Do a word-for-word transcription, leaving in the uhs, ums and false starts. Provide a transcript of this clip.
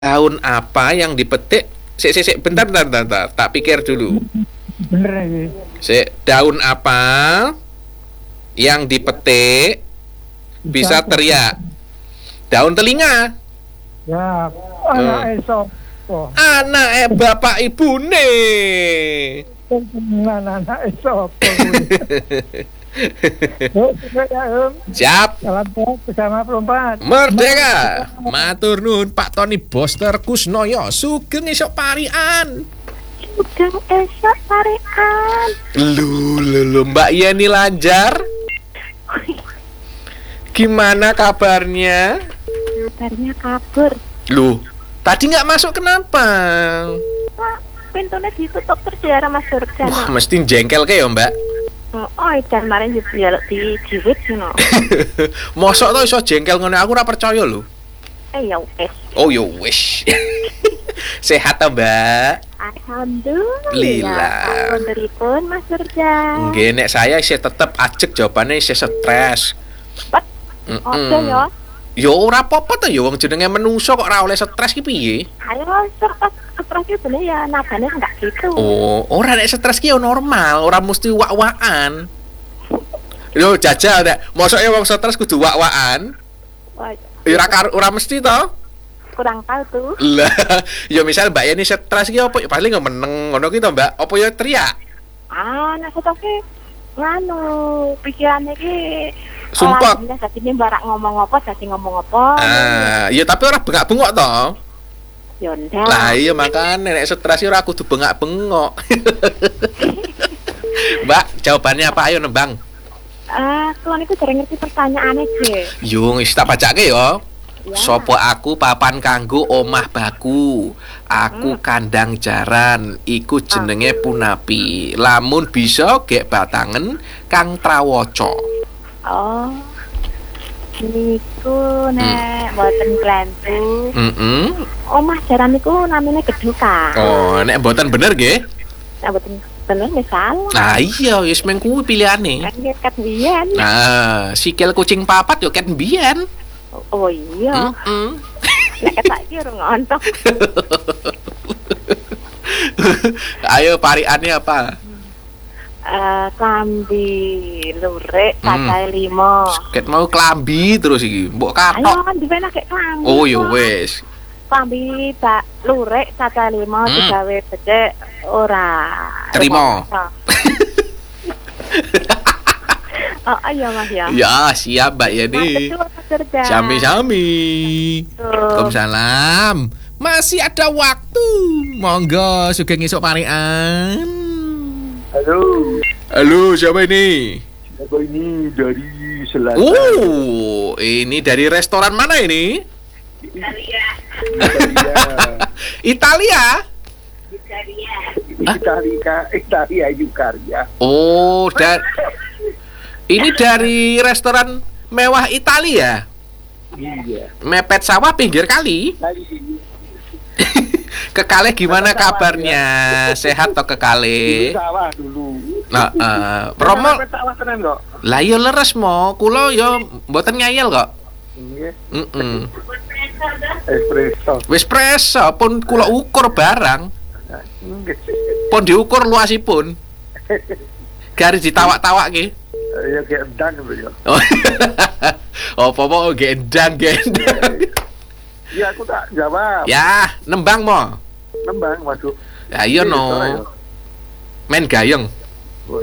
Daun apa yang dipetik? Sik, sik, sik, bentar, bentar, bentar, bentar. Tak pikir dulu. Bener ini. Sik, daun apa yang dipetik bisa teriak? Daun telinga. Ya, anak esok. Oh, Anak eh bapak ibu nih. anak esok. Yuk, ya, Om. Siap. Salam sehat bersama perempat. Merdeka. Matur nuwun Pak Tony Boster Kusnoyo. Sugeng esok parian. Sugeng esok parian. Lu, lu, lu, Mbak Yeni Lanjar. Gimana kabarnya? Kabarnya kabur. Lu, tadi nggak masuk kenapa? Wah, pintunya ditutup terus ya Mas Surga. Wah, mesti jengkel ke ya Mbak. Oh, oh dan kemarin juga di jiwit no. Mosok tuh iso jengkel ngono aku ora percaya lho. Eh ya wes. Oh ya wis. Sehat ta, Mbak? Alhamdulillah. Lila. Alhamdulillah Mas Surga. Nggih, nek saya isih tetep ajeg jawabannya isih stres. Cepet. Oke ya. Ya ora apa-apa to ya wong jenenge menungso kok ora oleh stres ki piye? Ayo stres stres ki bener ya nabane enggak gitu. Oh, ora nek stres ki ya normal, ora mesti wak-wakan. Yo jajal nek mosok wong stres kudu wak-wakan. Wah, Ya ora kar- ora mesti to. kurang tahu tuh. Lah, ya misal Mbak Yeni stres ki apa paling nggak meneng ngono ki to, Mbak. Apa ya teriak? Ah, nek stres ki nganu pikirannya ki Sumpah. Jadi ini barak ngomong apa, jadi ngomong apa. Ah, ya tapi ora bengak-bengok to. Yonda. Lah iya makane nek stres ora kudu bengak-bengok. Mbak, jawabannya apa ayo nembang? Ah, uh, niku dereng ngerti pertanyaane, Ge. Yo wis tak bacake yo. Ya. Sopo aku papan kanggo omah baku. Aku hmm. kandang jaran, iku jenenge punapi. Lamun bisa gek batangen kang trawaca. Oh. Niku nek mboten hmm. klentu. Heeh. Omah jaran niku namine Geduka. Oh, nek mboten bener nggih? Nek mboten bener nggih salah. Nah, iya wis meng kuwi pilihane. Ket mbiyen. Nah, sikil kucing papat yo ket mbiyen. Oh iya. Heeh. Nek ket saiki ora ngontok. Ayo pariane apa? Uh, klambi lurik cacahe hmm. lima. Ket mau klambi terus iki, mbok katok. Ayo kan dipenak kek klambi. Oh ya wis. Klambi bak lurik cacahe lima hmm. digawe becik ora. Terima. Oh iya Mas ya. Ya, siap Mbak Yeni. Sami-sami. Waalaikumsalam. Masih ada waktu. Monggo sugeng esuk parian. Halo. Halo, siapa ini? Siapa ini dari Selatan? Oh, ini dari restoran mana ini? Italia. Italia. Italia. Italia. Italia Yukarya. Oh, dan ini dari restoran mewah Italia. Iya. Mepet sawah pinggir kali. Kekale gimana kabarnya? Sehat toh Kekale? Sawah dulu. Nah, uh, promo. Sawah tenan kok. Lah yo leres mo, kula yo mboten ngayal kok. Nggih. Heeh. Espresso. Wis preso pun kula ukur barang. Nggih. Pun diukur luasipun. Garis ditawak-tawak ki. Ya kayak endang gitu ya. Oh, apa-apa gendang gendang. Ya aku tak jawab. Ya, nembang mo. Nembang masuk. Ya iya no. Main gayeng. Wang sulanku.